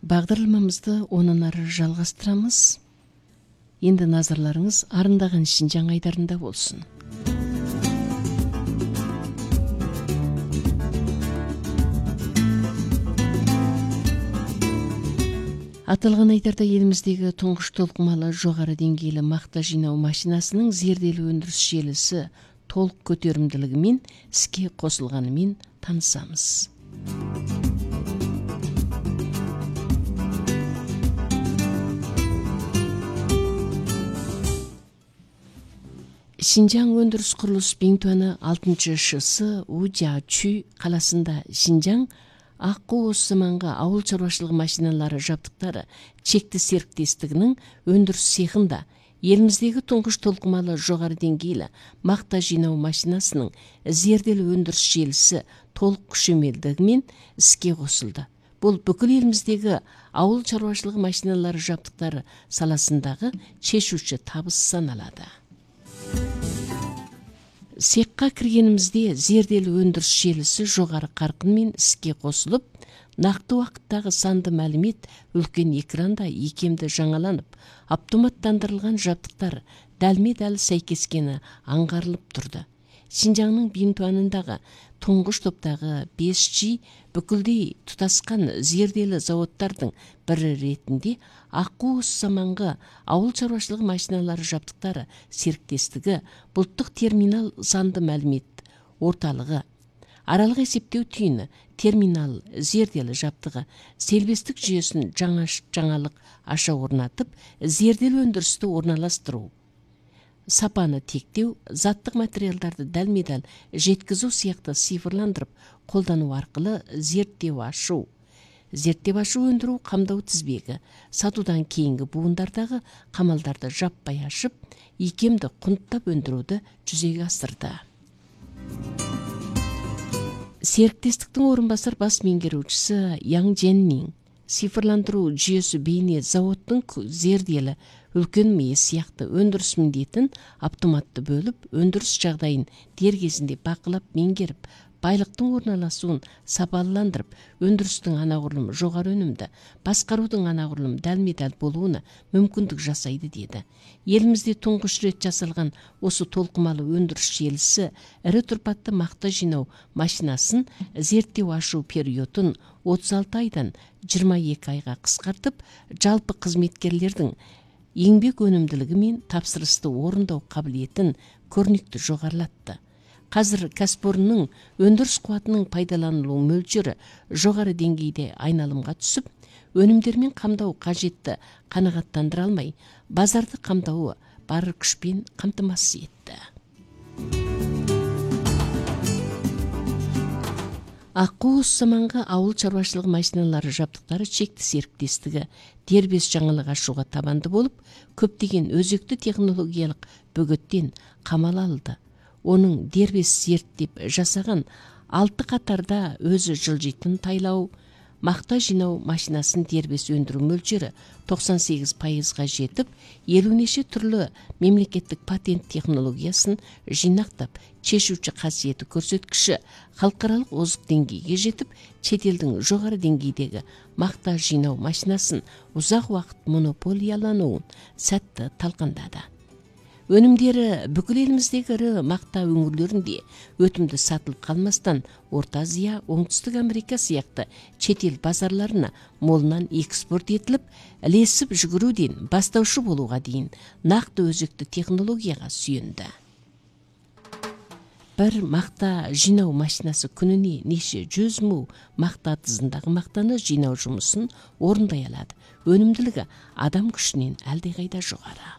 Бағдарламамызды онан ары жалғастырамыз. Енді назарларыңыз арындаған Шинжаң айдарында болсын. Аталған айдарда еліміздегі тұңғыш толқымалы жоғары деңгейлі мақта жинау машинасының зерделі өндіріс желісі толық көтерімділігімен іске қосылғанымен танысамыз. Шинжаң өндіріс құрылыс бинтуаны 6-шы ШС Ужачу қаласында Шинжаң аққу осы заманғы ауыл шаруашылығы машиналары жабдықтары чекті серіктестігінің өндіріс цехында еліміздегі тұңғыш толқымалы жоғары деңгейлі мақта жинау машинасының зерделі өндіріс желісі толық күшемелдігімен іске қосылды. Бұл бүкіл еліміздегі ауыл шаруашылығы машиналары жабдықтары саласындағы шешуші табыс саналады. Цехқа кіргенімізде зерделі өндіріс желісі жоғары қарқынмен іске қосылып, нақты уақыттағы санды мәлімет үлкен экранда икемді жаңаланып, автоматтандырылған жабдықтар дәлме-дәл сәйкескені аңғарылып тұрды. Шинжаңның бинтуанындағы тұңғыш топтағы 5G бүкілдей тұтасқан зерделі заводтардың бірі ретінде аққу осы заманғы ауыл шаруашылығы машиналары жабдықтары серіктестігі бұлттық терминал санды мәлімет орталығы, аралық есептеу түйіні, терминал зерделі жабдығы, селбестік жүйесін жаңалық аша орнатып, зерделі өндірісті орналастыру, сапаны тектеу, заттық материалдарды дәлме-дәл жеткізу сияқты цифрландырып қолдану арқылы зерттеу ашу өндіру қамдау тізбегі, сатудан кейінгі буындардағы қамалдарды жаппай ашып, икемді құнттап өндіруді жүзеге асырды. Серіктестіктің орынбасар бас меңгерушісі Яң Дженнин цифрландыру жүйесі бейне заводтың зерделі үлкен миы сияқты өндіріс міндетін автоматты бөліп, өндіріс жағдайын дер кезінде бақылап меңгеріп, байлықтың орналасуын сапаландырып, өндірістің анағұрлым жоғары өнімді, басқарудың анағұрлым дәлме-дәл болуына мүмкіндік жасайды деді. Елімізде тұңғыш рет жасалған осы толқымалы өндіріс желісі ірі тұрпатты мақта жинау машинасын зерттеу ашу периодын 36 айдан 22 айға қысқартып, жалпы қызметкерлердің еңбек өнімділігі мен тапсырысты орындау қабілетін көрнекті жоғарылатты. Қазір кәсіпорынның өндіріс қуатының пайдаланылу мөлшері жоғары деңгейде айналымға түсіп, өнімдермен қамдау қажетті қанағаттандыра алмай, базарды қамдауы бар күшпен қамтамасыз етті. Аққу осы заманғы ауыл шаруашылығы машиналары жабдықтары чекті серіктестігі дербес жаңалық ашуға табанды болып, көптеген өзекті технологиялық бөгеттен қамал алды. Оның дербес зерттеп жасаған 6 қатарда өзі жылжитын тайлау, мақта жинау машинасын дербес өндіру мөлшері 98%-ға жетіп, 50 түрлі мемлекеттік патент технологиясын жинақтап, шешуші қасиеті көрсеткіші халықаралық озық деңгейге жетіп, шетелдің жоғары деңгейдегі мақта жинау машинасын ұзақ уақыт монополиялануын сәтті талқандады. Өнімдері бүкіл еліміздегі ірі мақта өңірлерінде өтімді сатылып қалмастан, Орта Азия, Оңтүстік Америка сияқты шетел базарларына молынан экспорт етіліп, ілесіп жүгіруден бастаушы болуға дейін нақты өзекті технологияға сүйенді. Бір мақта жинау машинасы күніне неше 100 му мақта тызындағы мақтаны жинау жұмысын орындай алады. Өнімділігі адам күшінен әлдеқайда жоғары.